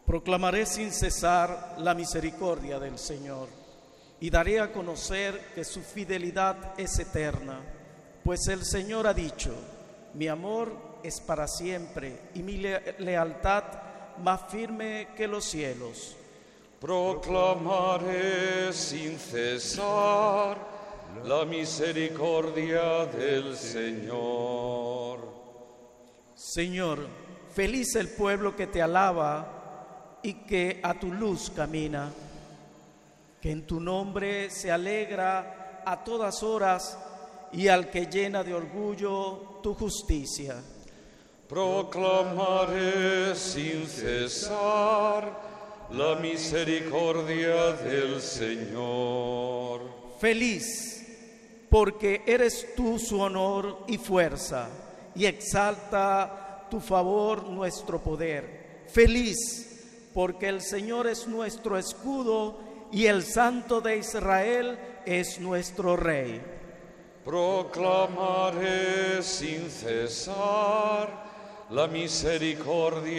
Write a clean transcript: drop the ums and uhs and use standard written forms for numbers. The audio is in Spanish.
Proclamaré sin cesar la misericordia del Señor y daré a conocer que su fidelidad es eterna, pues el Señor ha dicho: mi amor es para siempre y mi lealtad más firme que los cielos. Proclamaré sin cesar la misericordia del Señor. Señor, feliz el pueblo que te alaba y que a tu luz camina, que en tu nombre se alegra a todas horas y al que llena de orgullo tu justicia. Proclamaré sin cesar la misericordia del Señor. Feliz, porque eres tú su honor y fuerza, y exalta tu favor nuestro poder. Feliz, porque el Señor es nuestro escudo y el Santo de Israel es nuestro Rey. Proclamaré sin cesar la misericordia